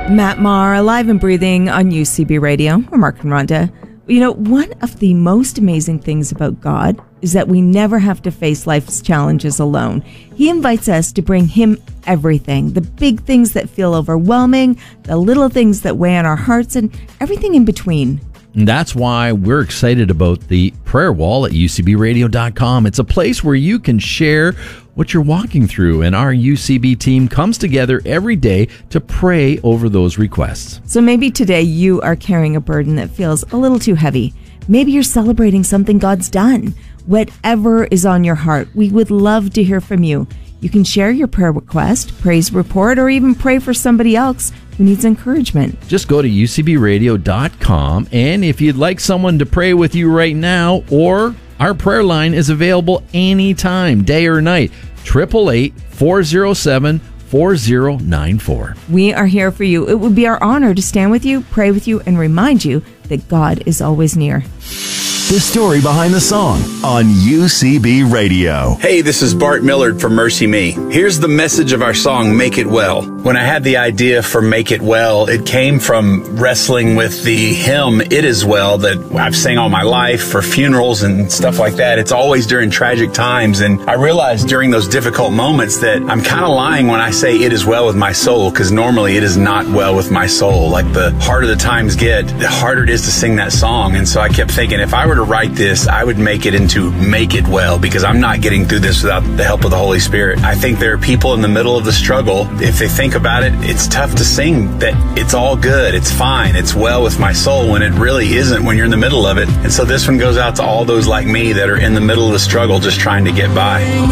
Matt Maher, Alive and Breathing on UCB Radio. I'm Mark and Rhonda. You know, one of the most amazing things about God is that we never have to face life's challenges alone. He invites us to bring Him everything, the big things that feel overwhelming, the little things that weigh on our hearts, and everything in between. And that's why we're excited about the prayer wall at UCBradio.com. It's a place where you can share what you're walking through, and our UCB team comes together every day to pray over those requests. So maybe today you are carrying a burden that feels a little too heavy. Maybe you're celebrating something God's done. Whatever is on your heart, we would love to hear from you. You can share your prayer request, praise report, or even pray for somebody else who needs encouragement. Just go to UCBradio.com, and if you'd like someone to pray with you right now, or our prayer line is available anytime, day or night, 888-407-4094. We are here for you. It would be our honor to stand with you, pray with you, and remind you that God is always near. The story behind the song on UCB Radio. Hey, this is Bart Millard from Mercy Me. Here's the message of our song, Make It Well. When I had the idea for Make It Well, it came from wrestling with the hymn, It Is Well, that I've sang all my life for funerals and stuff like that. It's always during tragic times. And I realized during those difficult moments that I'm kind of lying when I say it is well with my soul, because normally it is not well with my soul. Like, the harder the times get, the harder it is to sing that song. And so I kept thinking, if I were to write this, I would make it into Make It Well, because I'm not getting through this without the help of the Holy Spirit. I think there are people in the middle of the struggle, if they think about it, it's tough to sing that it's all good, it's fine, it's well with my soul, when it really isn't when you're in the middle of it. And so this one goes out to all those like me that are in the middle of the struggle just trying to get by.